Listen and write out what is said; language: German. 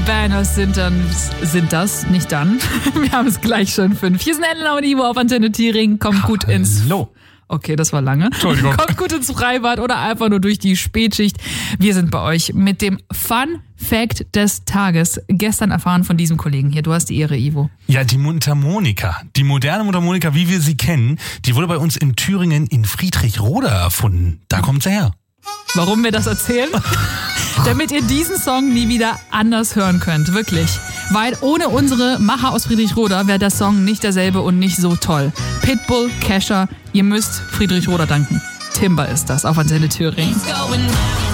Banners sind das, nicht dann. Wir haben es gleich schon 5. Hier sind Elena und Ivo auf Antenne Thüringen. Kommt gut ins... Hallo. Okay, das war lange. Entschuldigung. Kommt gut ins Freibad oder einfach nur durch die Spätschicht. Wir sind bei euch mit dem Fun Fact des Tages. Gestern erfahren von diesem Kollegen hier. Du hast die Ehre, Ivo. Ja, die Mundharmonika. Die moderne Mundharmonika, wie wir sie kennen, die wurde bei uns in Thüringen in Friedrichroda erfunden. Da kommt sie her. Warum wir das erzählen? Damit ihr diesen Song nie wieder anders hören könnt. Wirklich. Weil ohne unsere Macher aus Friedrichroda wäre der Song nicht derselbe und nicht so toll. Pitbull, Kesha, ihr müsst Friedrichroda danken. Timber ist das auf Antenne Thüringen.